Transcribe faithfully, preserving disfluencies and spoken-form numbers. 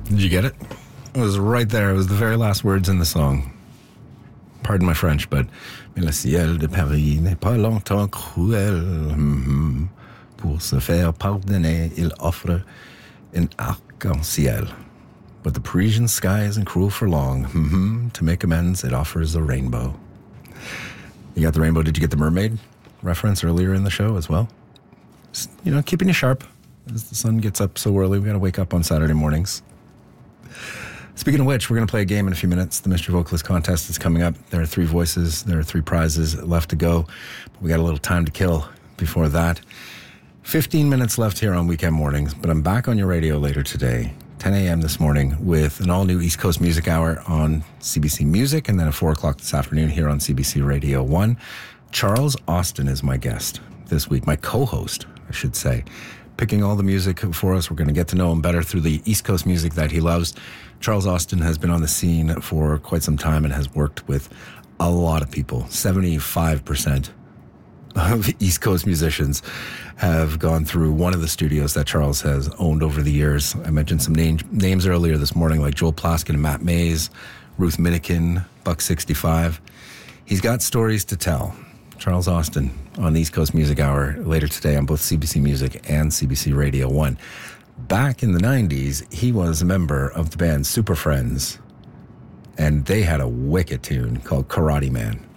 Did you get it? It was right there. It was the very last words in the song. Pardon my French, but mais le ciel de Paris n'est pas longtemps cruel. Mm-hmm. Pour se faire pardonner, il offre un arc-en-ciel. But the Parisian sky isn't cruel for long. Mm-hmm. To make amends, it offers a rainbow. You got the rainbow. Did you get the mermaid reference earlier in the show as well? Just, you know, keeping you sharp as the sun gets up so early. We got to wake up on Saturday mornings. Speaking of which, we're going to play a game in a few minutes. The Mystery Vocalist Contest is coming up. There are three voices. There are three prizes left to go. But we got a little time to kill before that. fifteen minutes left here on Weekend Mornings, but I'm back on your radio later today, ten a.m. this morning, with an all-new East Coast Music Hour on C B C Music, and then at four o'clock this afternoon here on C B C Radio one. Charles Austin is my guest this week, my co-host, I should say, picking all the music for us. We're going to get to know him better through the East Coast music that he loves. Charles Austin has been on the scene for quite some time and has worked with a lot of people. seventy-five percent of East Coast musicians have gone through one of the studios that Charles has owned over the years. I mentioned some name, names earlier this morning, like Joel Plaskett and Matt Mays, Ruth Minikin, Buck sixty-five. He's got stories to tell. Charles Austin on the East Coast Music Hour later today on both C B C Music and C B C Radio one. Back in the nineties, he was a member of the band Super Friends, and they had a wicked tune called Karate Man.